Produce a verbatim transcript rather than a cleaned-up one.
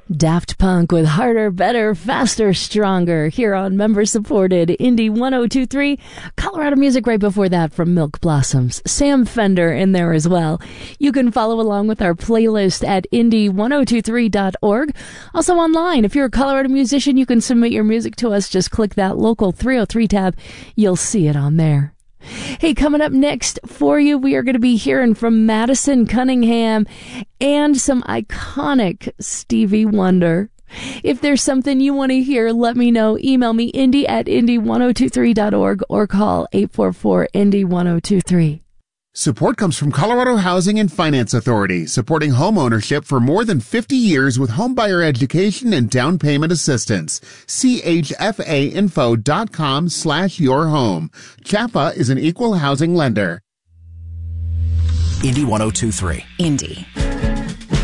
Daft Punk with Harder, Better, Faster, Stronger here on member-supported Indie one oh two point three. Colorado music right before that from Milk Blossoms. Sam Fender in there as well. You can follow along with our playlist at indie one oh two three dot org. Also online, if you're a Colorado musician, you can submit your music to us. Just click that local three oh three tab. You'll see it on there. Hey, coming up next for you, we are going to be hearing from Madison Cunningham and some iconic Stevie Wonder. If there's something you want to hear, let me know. Email me, indie at indie one oh two three dot org or call eight four four indie one oh two three. Support comes from Colorado Housing and Finance Authority, supporting home ownership for more than fifty years with homebuyer education and down payment assistance. C H F A info dot com slash your home. C H F A is an equal housing lender. Indie one oh two three. Indie.